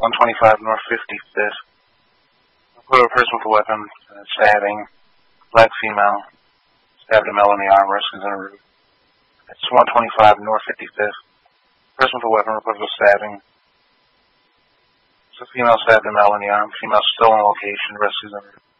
125 North 55th. Report of a person with a weapon, stabbing, black female, stabbed a male in the arm, risk is in a room. It's 125 North 55th. Person with a weapon reported a stabbing. So female stabbed a male in the arm, female still on location, risk is in a room.